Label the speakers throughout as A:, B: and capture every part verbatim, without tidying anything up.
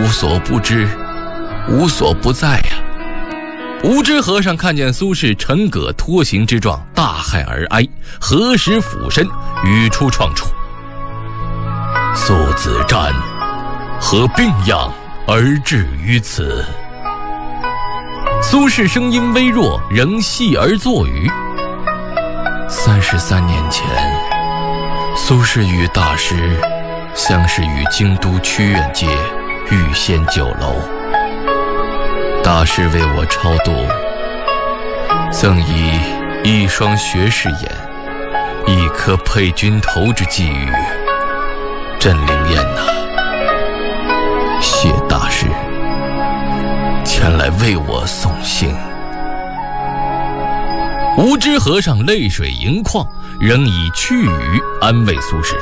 A: 无所不知，无所不在呀、啊。无知和尚看见苏轼沉葛脱形之状，大骇而哀，合十俯身，语出创处：苏子瞻，何病恙而至于此？苏轼声音微弱，仍细而作语：三十三年前，苏轼与大师相识于京都曲苑街玉仙酒楼。大师为我超度，赠以一双学士眼，一颗配君头之寄语。朕灵验呐、啊，谢大师前来为我送行。无知和尚泪水盈眶，仍以去语安慰苏轼：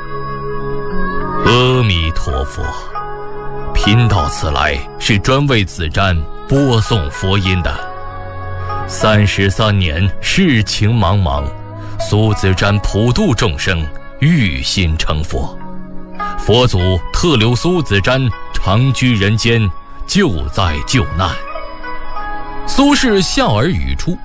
A: 阿弥陀佛，贫到此来是专为子瞻播送佛音的。三十三年世情茫茫，苏子瞻普度众生，欲心成佛。佛祖特留苏子瞻长居人间，救灾救难。苏轼笑而语出：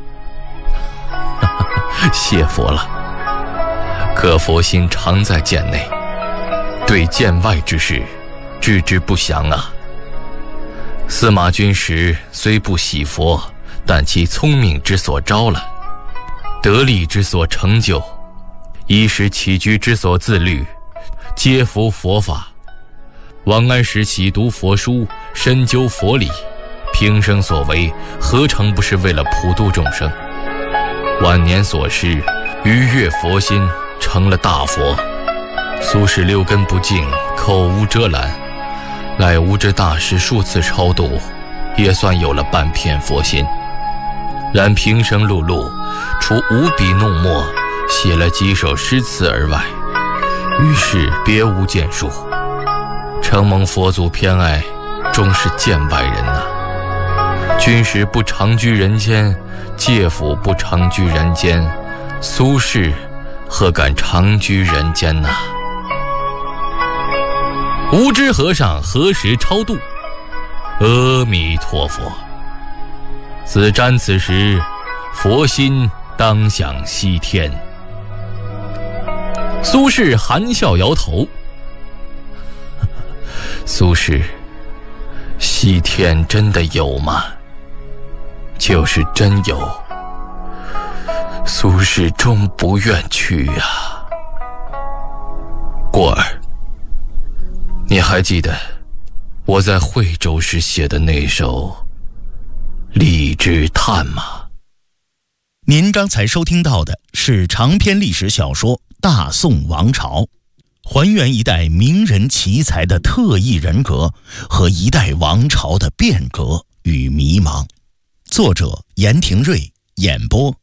A: 谢佛了。可佛心常在剑内，对剑外之事置之不详啊。司马君时虽不喜佛，但其聪明之所招了，得力之所成就，衣食起居之所自律，皆服佛法。王安石喜读佛书，深究佛理，平生所为何尝不是为了普度众生？晚年所施，愉悦佛心，成了大佛。苏轼六根不净，口无遮拦，赖无知大师数次超度，也算有了半片佛心。然平生碌碌，除无笔弄墨写了几首诗词而外，于是别无建树。承蒙佛祖偏爱，终是剑外人呐、啊。君时不常居人间，介甫不常居人间，苏轼何敢常居人间呐、啊？无知和尚何时超度？阿弥陀佛。子瞻此时佛心当享西天。苏轼含笑摇头：苏轼，西天真的有吗？就是真有，苏轼终不愿去啊。过儿，你还记得我在惠州时写的那首《荔枝叹》吗？
B: 您刚才收听到的是长篇历史小说《大宋王朝》，还原一代名人奇才的特异人格和一代王朝的变革与迷茫。作者严廷瑞，演播